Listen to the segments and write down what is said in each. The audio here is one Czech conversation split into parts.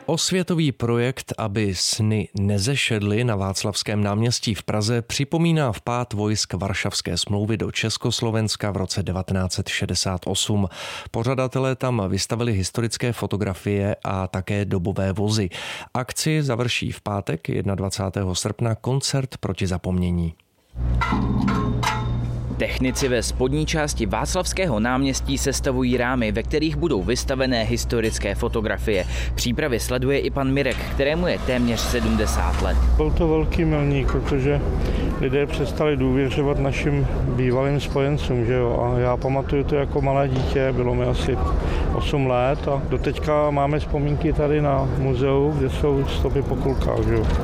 Osvětový projekt, aby sny nezešedly na Václavském náměstí v Praze, připomíná vpád vojsk Varšavské smlouvy do Československa v roce 1968. Pořadatelé tam vystavili historické fotografie a také dobové vozy. Akci završí v pátek 21. srpna koncert proti zapomnění. Technici ve spodní části Václavského náměstí sestavují rámy, ve kterých budou vystavené historické fotografie. Přípravy sleduje i pan Mirek, kterému je téměř 70 let. Byl to velký milník, protože lidé přestali důvěřovat našim bývalým spojencům, že jo? A já pamatuju to jako malé dítě, bylo mi asi 8 let a doteďka máme vzpomínky tady na muzeu, kde jsou stopy po kulkách, že jo?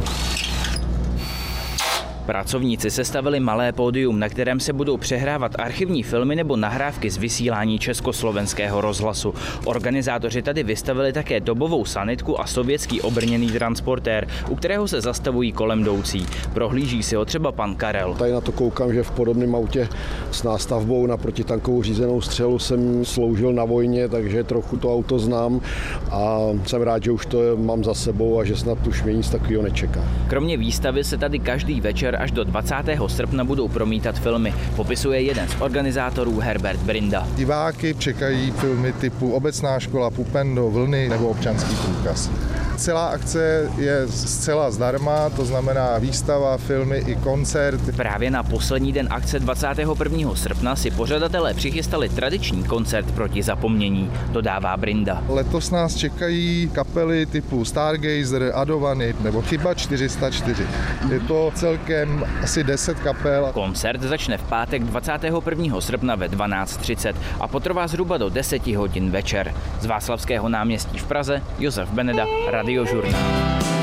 Pracovníci sestavili malé pódium, na kterém se budou přehrávat archivní filmy nebo nahrávky z vysílání Československého rozhlasu. Organizátoři tady vystavili také dobovou sanitku a sovětský obrněný transportér, u kterého se zastavují kolem jdoucí. Prohlíží si ho třeba pan Karel. Tady na to koukám, že v podobném autě s nástavbou na protitankovou řízenou střelu jsem sloužil na vojně, takže trochu to auto znám a jsem rád, že už to mám za sebou a že snad už mě nic takového nečeká. Kromě výstavy se tady každý večer až do 20. srpna budou promítat filmy, popisuje jeden z organizátorů Herbert Brinda. Diváky čekají filmy typu Obecná škola, Pupendo, Vlny nebo Občanský průkaz. Celá akce je zcela zdarma, to znamená výstava, filmy i koncert. Právě na poslední den akce 21. srpna si pořadatelé přichystali tradiční koncert proti zapomnění, dodává Brinda. Letos nás čekají kapely typu Stargazer, Adovany nebo Chyba 404. Je to celkem asi 10 kapel. Koncert začne v pátek 21. srpna ve 12:30 a potrvá zhruba do 10 hodin večer. Z Václavského náměstí v Praze Josef Beneda, Radiožurnál.